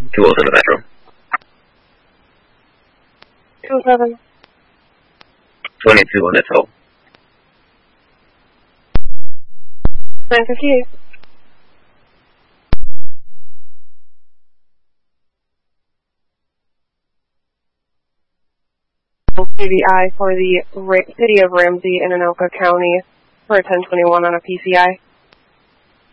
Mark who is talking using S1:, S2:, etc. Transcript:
S1: 207 the Metro.
S2: 207.
S1: 22 on this hole.
S2: 958. CVI for the City of Ramsey in Anoka County for a 1021 on a PCI.